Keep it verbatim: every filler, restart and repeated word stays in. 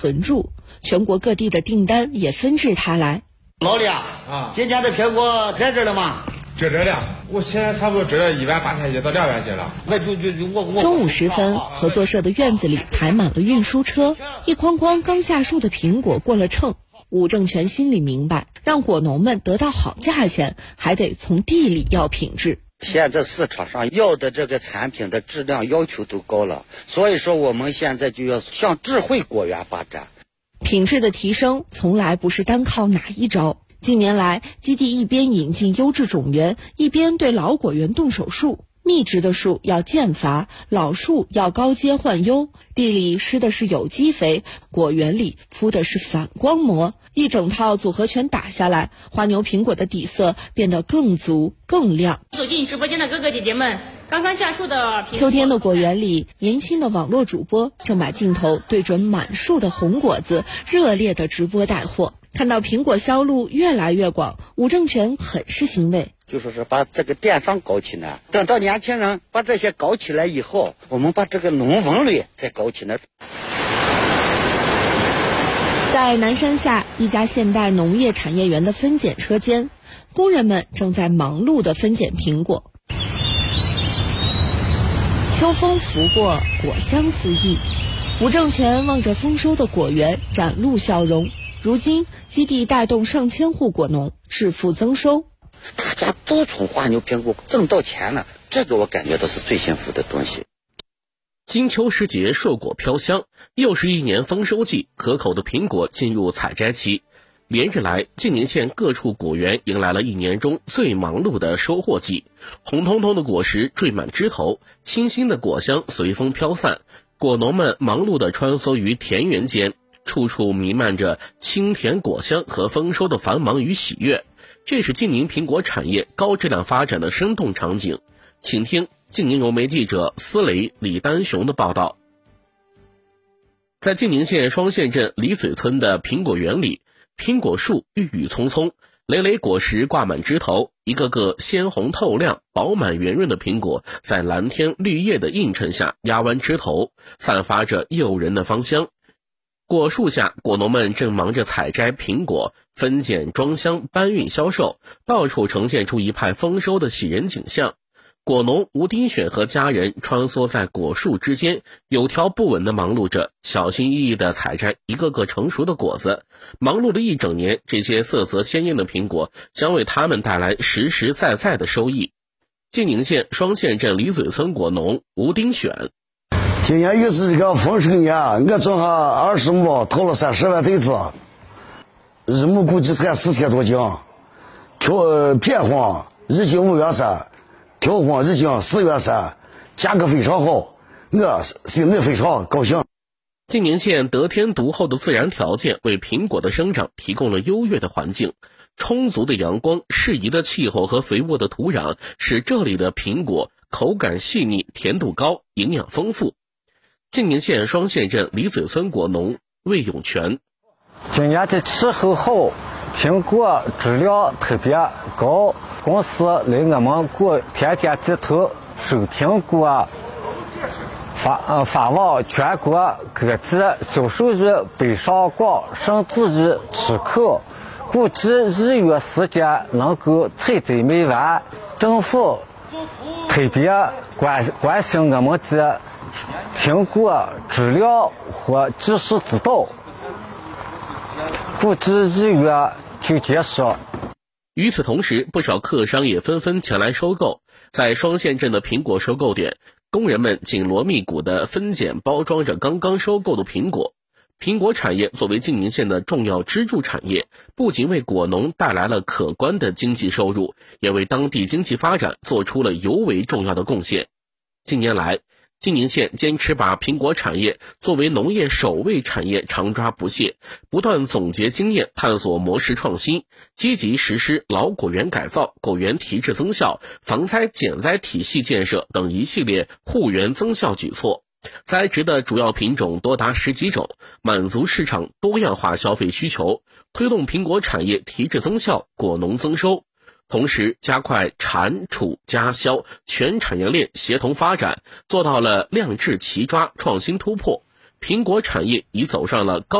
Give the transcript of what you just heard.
囤住，全国各地的订单也纷至沓来。 老李啊，啊，今天的苹果摘这了吗？ 摘这了，我现在差不多摘了一万八千斤到两万斤了。 那就就就我我。 中午时分，合作社的院子里排满了运输车，一筐筐刚下树的苹果过了秤。伍正全心里明白，让果农们得到好价钱，还得从地里要品质。 现在市场上要的这个产品的质量要求都高了，所以说我们现在就要向智慧果园发展。 品质的提升从来不是单靠哪一招。近年来，基地一边引进优质种源，一边对老果园动手术。密植的树要间伐，老树要高阶换优，地里施的是有机肥，果园里铺的是反光膜，一整套组合拳打下来，花牛苹果的底色变得更足更亮。 走进直播间的哥哥姐姐们，刚刚下树的秋天的果园里，年轻的网络主播正把镜头对准满树的红果子，热烈的直播带货。看到苹果销路越来越广，伍正全很是欣慰。 就说是把这个电商搞起来，等到年轻人把这些搞起来以后，我们把这个农文类再搞起来。 在南山下一家现代农业产业园的分拣车间，工人们正在忙碌地分拣苹果。秋风拂过，果香四溢。伍正全望着丰收的果园，展露笑容。如今，基地带动上千户果农致富增收。 大家都从花牛苹果挣到钱了，这个我感觉到是最幸福的东西。 金秋时节，硕果飘香，又是一年丰收季，可口的苹果进入采摘期。连日来，晋宁县各处果园迎来了一年中最忙碌的收获季，红彤彤的果实缀满枝头，清新的果香随风飘散，果农们忙碌地穿梭于田园间，处处弥漫着清甜果香和丰收的繁忙与喜悦。这是晋宁苹果产业高质量发展的生动场景，请听晋宁融媒记者司雷、李丹雄的报道。在晋宁县双县镇李嘴村的苹果园里，苹果树郁郁葱葱，累累果实挂满枝头，一个个鲜红透亮、饱满圆润的苹果在蓝天绿叶的映衬下压弯枝头，散发着诱人的芳香。果树下，果农们正忙着采摘苹果，分拣装箱，搬运销售，到处呈现出一派丰收的喜人景象。果农吴丁选和家人穿梭在果树之间，有条不紊地忙碌着，小心翼翼地采摘一个个成熟的果子。忙碌了一整年，这些色泽鲜艳的苹果将为他们带来实实在在的收益。晋宁县双县镇李嘴村果农吴丁选。 今年又是一个丰收年，我种下二十亩，投了三十万袋子，一亩估计才四千多斤，挑片黄一斤五元三，挑黄一斤四元三，价格非常好，我心里非常高兴。 晋宁县得天独厚的自然条件为苹果的生长提供了优越的环境，充足的阳光、适宜的气候和肥沃的土壤，使这里的苹果口感细腻、甜度高、营养丰富。晋宁县双县镇李嘴村果农魏永全。 今年的气候好，苹果质量特别高，公司来我们果天天街头收苹果，发呃发往全国各地，销售于北上广，甚至于出口，估计一月时间能够采摘卖完。政府特别关关心我们的苹果质量和技术指导，估计一月就结束。 与此同时，不少客商也纷纷前来收购。在双县镇的苹果收购点，工人们紧锣密鼓地分拣包装着刚刚收购的苹果。苹果产业作为晋宁县的重要支柱产业，不仅为果农带来了可观的经济收入，也为当地经济发展做出了尤为重要的贡献。近年来，晋宁县坚持把苹果产业作为农业首位产业长抓不懈，不断总结经验，探索模式创新，积极实施老果园改造、果园提质增效、防灾减灾体系建设等一系列护园增效举措。栽植的主要品种多达十几种，满足市场多样化消费需求，推动苹果产业提质增效、果农增收。同时加快产储加销全产业链协同发展，做到了量质齐抓、创新突破。苹果产业已走上了高